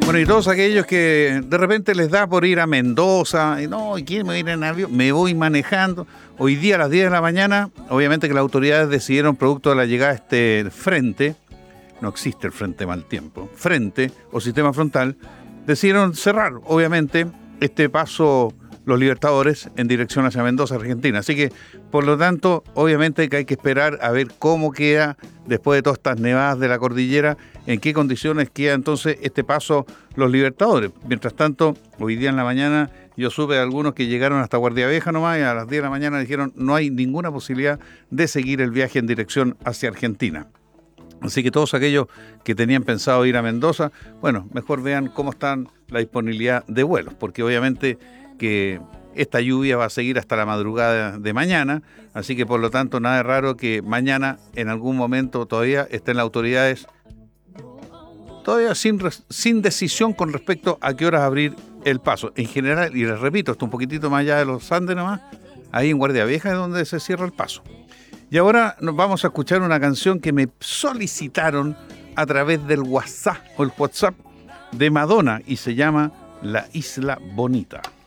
Bueno, y todos aquellos que de repente les da por ir a Mendoza, y no, ¿y quién me va a ir en avión? Me voy manejando. Hoy día a las 10 de la mañana, obviamente que las autoridades decidieron, producto de la llegada de este frente, no existe el frente mal tiempo, frente o sistema frontal, decidieron cerrar, obviamente, este paso Los Libertadores en dirección hacia Mendoza, Argentina. Así que, por lo tanto, obviamente que hay que esperar a ver cómo queda, después de todas estas nevadas de la cordillera, en qué condiciones queda entonces este paso Los Libertadores. Mientras tanto, hoy día en la mañana yo supe de algunos que llegaron hasta Guardia Vieja nomás y a las 10 de la mañana dijeron no hay ninguna posibilidad de seguir el viaje en dirección hacia Argentina. Así que todos aquellos que tenían pensado ir a Mendoza, bueno, mejor vean cómo están la disponibilidad de vuelos, porque obviamente que esta lluvia va a seguir hasta la madrugada de mañana, así que por lo tanto nada de raro que mañana en algún momento todavía estén las autoridades todavía sin decisión con respecto a qué horas abrir el paso. En general, y les repito, esto un poquitito más allá de los Andes nomás, ahí en Guardia Vieja es donde se cierra el paso. Y ahora nos vamos a escuchar una canción que me solicitaron a través del WhatsApp o el WhatsApp de Madonna y se llama La Isla Bonita.